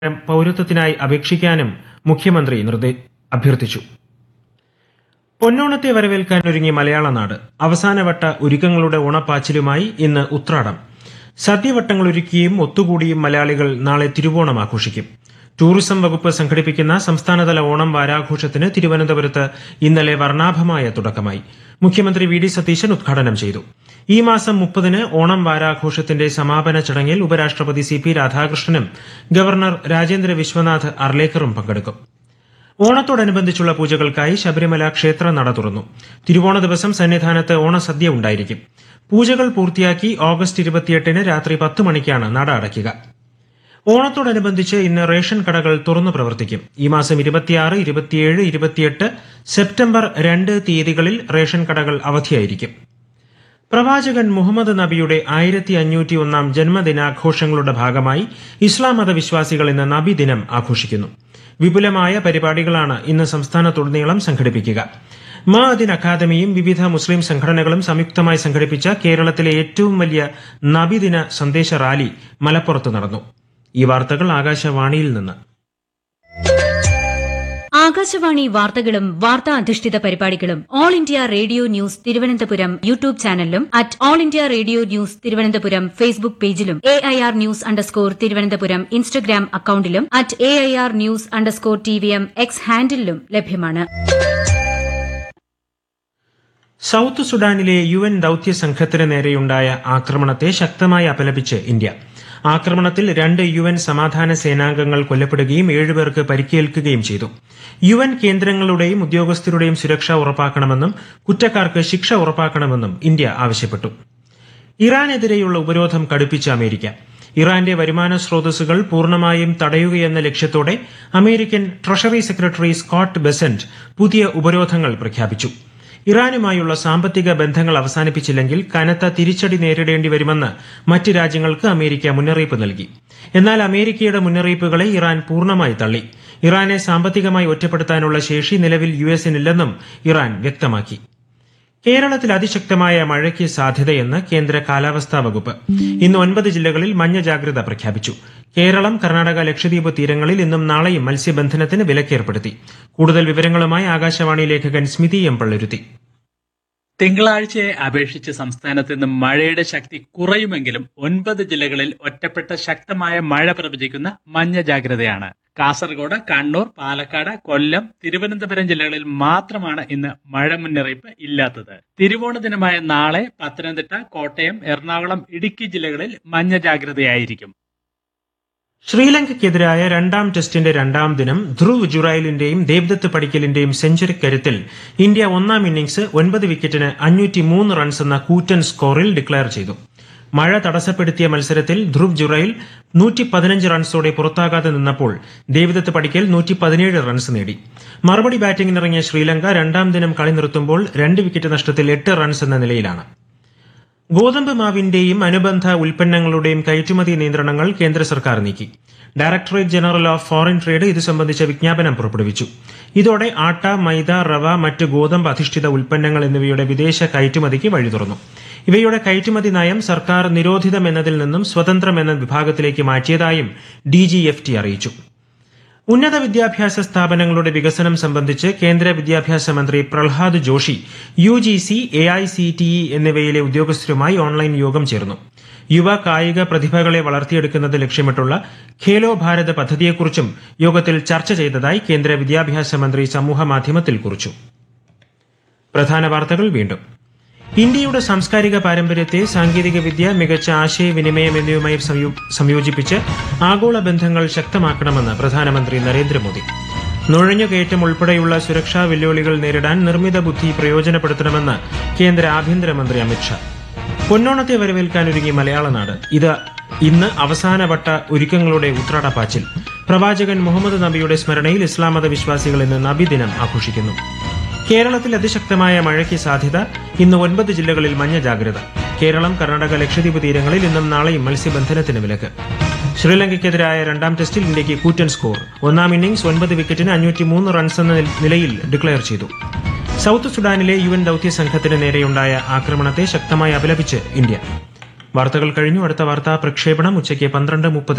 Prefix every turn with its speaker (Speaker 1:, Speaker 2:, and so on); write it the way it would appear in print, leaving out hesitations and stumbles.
Speaker 1: പൌരത്വത്തിനായി അപേക്ഷിക്കാനും മുഖ്യമന്ത്രി അഭ്യർത്ഥിച്ചു. പൊന്നോണത്തെ വരവേൽക്കാനൊരുങ്ങി മലയാള നാട്. അവസാനവട്ട ഒരുക്കങ്ങളുടെ ഓണപ്പാച്ചിലുമായി ഇന്ന് ഉത്രാടം. സദ്യവട്ടങ്ങളൊരുക്കിയും ഒത്തുകൂടിയും മലയാളികൾ നാളെ തിരുവോണം ആഘോഷിക്കും. ടൂറിസം വകുപ്പ് സംഘടിപ്പിക്കുന്ന സംസ്ഥാനതല ഓണം വാരാഘോഷത്തിന് തിരുവനന്തപുരത്ത് ഇന്നലെ വർണ്ണാഭമായ തുടക്കമായി. മുഖ്യമന്ത്രി വി ഡി സതീശൻ ഉദ്ഘാടനം ചെയ്തു. ഈ മാസം 30-ന് ഓണം വാരാഘോഷത്തിന്റെ സമാപന ചടങ്ങിൽ ഉപരാഷ്ട്രപതി C P രാധാകൃഷ്ണനും governor Rajendra Vishwanath അർലേക്കറും പങ്കെടുക്കും. ഓണത്തോടനുബന്ധിച്ചുള്ള പൂജകൾക്കായി ശബരിമല ക്ഷേത്ര നട തുറന്നു. തിരുവോണ ദിവസം സന്നിധാനത്ത് ഓണസദ്യ ഉണ്ടായിരിക്കും. പൂജകൾ പൂർത്തിയാക്കി ഓഗസ്റ്റ് 28-ന് രാത്രി 10 മണിക്കാണ് നട അടയ്ക്കുക. ഓണത്തോടനുബന്ധിച്ച് ഇന്ന് റേഷൻ കടകൾ തുറന്നു പ്രവർത്തിക്കും. ഈ മാസം 26, 27, 28, സെപ്റ്റംബർ 2 തീയതികളിൽ റേഷൻ കടകൾ അവധിയായിരിക്കും. പ്രവാചകൻ മുഹമ്മദ് നബിയുടെ 1501 ജന്മദിനാഘോഷങ്ങളുടെ ഭാഗമായി ഇസ്ലാം മതവിശ്വാസികൾ ഇന്ന് നബിദിനം ആഘോഷിക്കുന്നു. വിപുലമായ പരിപാടികളാണ് ഇന്ന് സംസ്ഥാനത്തുടനീളം സംഘടിപ്പിക്കുക. മഅദിൻ അക്കാദമിയും വിവിധ മുസ്ലിം സംഘടനകളും സംയുക്തമായി സംഘടിപ്പിച്ച കേരളത്തിലെ ഏറ്റവും വലിയ നബിദിന സന്ദേശ റാലി മലപ്പുറത്ത് നടന്നു. ഈ വാർത്തകൾ ആകാശവാണിയിൽ നിന്ന്.
Speaker 2: ആകാശവാണി വാർത്തകളും വാർത്താ അധിഷ്ഠിത പരിപാടികളും all India radio news Thiruvananthapuram YouTube ചാനലിലും at all India radio news Thiruvananthapuram Facebook പേജിലും AIR ന്യൂസ് _ തിരുവനന്തപുരം ഇൻസ്റ്റഗ്രാം അക്കൌണ്ടിലും at AIR news _ TVM X ഹാൻഡിലും ലഭ്യമാണ്.
Speaker 1: സൌത്ത് സുഡാനിലെ UN ദൌത്യ സംഘത്തിന് നേരെയുണ്ടായ ആക്രമണത്തെ ശക്തമായി അപലപിച്ച് ഇന്ത്യ. ആക്രമണത്തിൽ 2 UN സമാധാന സേനാംഗങ്ങൾ കൊല്ലപ്പെടുകയും 7 പേർക്ക് പരിക്കേൽക്കുകയും ചെയ്തു. UN കേന്ദ്രങ്ങളുടെയും ഉദ്യോഗസ്ഥരുടെയും സുരക്ഷ ഉറപ്പാക്കണമെന്നും കുറ്റക്കാർക്ക് ശിക്ഷ ഉറപ്പാക്കണമെന്നും ഇന്ത്യ ആവശ്യപ്പെട്ടു. ഇറാനെതിരെയുള്ള ഉപരോധം കടുപ്പിച്ച അമേരിക്ക. ഇറാന്റെ വരുമാന സ്രോതസ്സുകൾ പൂർണ്ണമായും തടയുകയെന്ന ലക്ഷ്യത്തോടെ American treasury secretary Scott Bessent പുതിയ ഉപരോധങ്ങൾ പ്രഖ്യാപിച്ചു. ഇറാനുമായുള്ള സാമ്പത്തിക ബന്ധങ്ങൾ അവസാനിപ്പിച്ചില്ലെങ്കിൽ കനത്ത തിരിച്ചടി നേരിടേണ്ടി വരുമെന്ന് മറ്റ് രാജ്യങ്ങൾക്ക് അമേരിക്ക മുന്നറിയിപ്പ് നൽകി. എന്നാൽ അമേരിക്കയുടെ മുന്നറിയിപ്പുകളെ ഇറാൻ പൂർണ്ണമായി തള്ളി. ഇറാനെ സാമ്പത്തികമായി ഒറ്റപ്പെടുത്താനുള്ള ശേഷി നിലവിൽ US-നില്ലെന്നും ഇറാൻ വ്യക്തമാക്കി. കേരളത്തിൽ അതിശക്തമായ മഴയ്ക്ക് സാധ്യതയെന്ന് കേന്ദ്ര കാലാവസ്ഥാ വകുപ്പ്. ഇന്ന് 9 ജില്ലകളിൽ മഞ്ഞ ജാഗ്രത പ്രഖ്യാപിച്ചു. കേരളം, കർണാടക, ലക്ഷദ്വീപ് തീരങ്ങളിൽ ഇന്നും നാളെയും മത്സ്യബന്ധനത്തിന് വിലക്കേർപ്പെടുത്തി. കൂടുതൽ വിവരങ്ങളുമായി ആകാശവാണി ലേഖകൻ സ്മിതി എം പള്ളുരുത്തി.
Speaker 3: തിങ്കളാഴ്ചയെ അപേക്ഷിച്ച് സംസ്ഥാനത്ത് ഇന്ന് മഴയുടെ ശക്തി കുറയുമെങ്കിലും 9 ജില്ലകളിൽ ഒറ്റപ്പെട്ട ശക്തമായ മഴ പ്രവചിക്കുന്ന മഞ്ഞ ജാഗ്രതയാണ്. കാസർഗോഡ്, കണ്ണൂർ, പാലക്കാട്, കൊല്ലം, തിരുവനന്തപുരം ജില്ലകളിൽ മാത്രമാണ് ഇന്ന് മഴ മുന്നറിയിപ്പ് ഇല്ലാത്തത്. തിരുവോണ ദിനമായ നാളെ പത്തനംതിട്ട, കോട്ടയം, എറണാകുളം, ഇടുക്കി ജില്ലകളിൽ മഞ്ഞ ജാഗ്രതയായിരിക്കും.
Speaker 1: ശ്രീലങ്കയ്ക്കെതിരായ 2ാം ടെസ്റ്റിന്റെ 2ാം ദിനം ധ്രുവ് ജുറൈലിന്റെയും ദേവ്ദത്ത് പടിക്കലിന്റെയും സെഞ്ചുറിക്കരുത്തിൽ ഇന്ത്യ 1ാം ഇന്നിംഗ്സ് 9 വിക്കറ്റിന് 503 റൺസ് എന്ന കൂറ്റൻ സ്കോറിൽ ഡിക്ലയർ ചെയ്തു. മഴ തടസ്സപ്പെടുത്തിയ മത്സരത്തിൽ ധ്രുവ് ജുറൈൽ 115 റൺസോടെ പുറത്താകാതെ നിന്നപ്പോൾ ദേവ്ദത്ത് പടിക്കൽ 117 റൺസ് നേടി. മറുപടി ബാറ്റിംഗിനിറങ്ങിയ ശ്രീലങ്ക 2ാം ദിനം കളി നിർത്തുമ്പോൾ 2 വിക്കറ്റ് നഷ്ടത്തിൽ 8 റൺസ് എന്ന നിലയിലാണ്. ഗോതമ്പ് മാവിന്റെയും അനുബന്ധ ഉൽപ്പന്നങ്ങളുടെയും കയറ്റുമതി നിയന്ത്രണങ്ങൾ കേന്ദ്ര സർക്കാർ നീക്കി. Directorate general of foreign trade ഇത് സംബന്ധിച്ച വിജ്ഞാപനം പുറപ്പെടുവിച്ചു. ഇതോടെ ആട്ട, മൈദ, റവ, മറ്റ് ഗോതമ്പ് അധിഷ്ഠിത ഉൽപ്പന്നങ്ങൾ എന്നിവയുടെ വിദേശ കയറ്റുമതിക്ക് വഴി തുറന്നു. ഇവയുടെ കയറ്റുമതി നയം സർക്കാർ നിരോധിതമെന്നതിൽ നിന്നും സ്വതന്ത്രം എന്ന വിഭാഗത്തിലേക്ക് മാറ്റിയതായും DGFT അറിയിച്ചു. ഉന്നത വിദ്യാഭ്യാസ സ്ഥാപനങ്ങളുടെ വികസനം സംബന്ധിച്ച് കേന്ദ്ര വിദ്യാഭ്യാസ മന്ത്രി പ്രഹ്ലാദ് ജോഷി UGC, AICTE എന്നിവയിലെ ഉദ്യോഗസ്ഥരുമായി ഓൺലൈൻ യോഗം ചേർന്നു. യുവ കായിക പ്രതിഭകളെ വളർത്തിയെടുക്കുന്നത് ലക്ഷ്യമിട്ടുള്ള ഖേലോ ഭാരത് പദ്ധതിയെക്കുറിച്ചും യോഗത്തിൽ ചർച്ച ചെയ്തതായി കേന്ദ്ര വിദ്യാഭ്യാസ മന്ത്രി സമൂഹമാധ്യമത്തിൽ കുറിച്ചു. പ്രധാന വാർത്തകൾ വീണ്ടും. ഇന്ത്യയുടെ സാംസ്കാരിക പാരമ്പര്യത്തെ സാങ്കേതിക വിദ്യ, മികച്ച ആശയവിനിമയം എന്നിവയുമായി സംയോജിപ്പിച്ച് ആഗോള ബന്ധങ്ങൾ ശക്തമാക്കണമെന്ന് പ്രധാനമന്ത്രി നരേന്ദ്രമോദി. നുഴഞ്ഞുകയറ്റം ഉൾപ്പെടെയുള്ള സുരക്ഷാ വെല്ലുവിളികൾ നേരിടാൻ നിർമ്മിത ബുദ്ധി പ്രയോജനപ്പെടുത്തണമെന്ന് കേന്ദ്ര ആഭ്യന്തരമന്ത്രി അമിത്ഷാ. പൊന്നോണത്തെ വരവേൽക്കാനൊരുങ്ങി മലയാള നാട്. ഇന്ന് അവസാനവട്ട ഒരുക്കങ്ങളുടെ ഉത്രാടപ്പാച്ചിൽ. പ്രവാചകൻ മുഹമ്മദ് നബിയുടെ സ്മരണയിൽ ഇസ്ലാം മതവിശ്വാസികൾ ഇന്ന് നബിദിനം ആഘോഷിക്കുന്നു. കേരളത്തിൽ അതിശക്തമായ മഴയ്ക്ക് സാധ്യത. ഇന്ന് 9 ജില്ലകളിൽ മഞ്ഞ ജാഗ്രത. കേരളം, കർണാടക, ലക്ഷദ്വീപ് തീരങ്ങളിൽ ഇന്നും നാളെയും മത്സ്യബന്ധനത്തിന് വിലക്ക്. ശ്രീലങ്കയ്ക്കെതിരായ 2ാം ടെസ്റ്റിൽ ഇന്ത്യയ്ക്ക് കൂറ്റൻ സ്കോർ. 1ാം ഇന്നിംഗ്സ് 9 വിക്കറ്റിന് 503 റൺസ് എന്ന നിലയിൽ ഡിക്ലയർ ചെയ്തു. സൌത്ത് സുഡാനിലെ UN ദൌത്യ സംഘത്തിന് നേരെയുണ്ടായ ആക്രമണത്തെ ശക്തമായി അപലപിച്ച് ഇന്ത്യ. വാർത്തകൾ കഴിഞ്ഞു. അടുത്ത വാർത്താ പ്രക്ഷേപണം ഉച്ചയ്ക്ക് 12:30.